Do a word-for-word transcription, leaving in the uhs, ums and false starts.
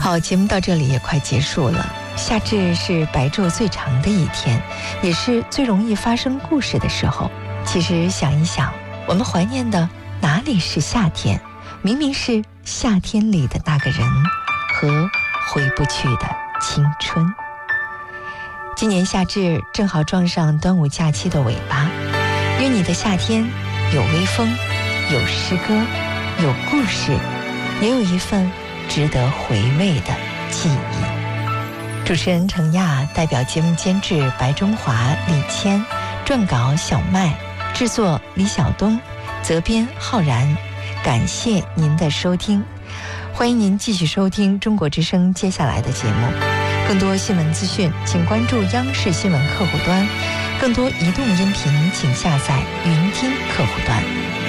好，节目到这里也快结束了。夏至是白昼最长的一天，也是最容易发生故事的时候。其实想一想，我们怀念的哪里是夏天？明明是夏天里的那个人和回不去的青春。今年夏至正好撞上端午假期的尾巴，愿你的夏天有微风，有诗歌，有故事，也有一份值得回味的记忆。主持人程亚，代表节目监制白中华、李谦，撰稿小麦，制作李晓东，责编浩然。感谢您的收听，欢迎您继续收听中国之声接下来的节目。更多新闻资讯请关注央视新闻客户端，更多移动音频请下载云听客户端。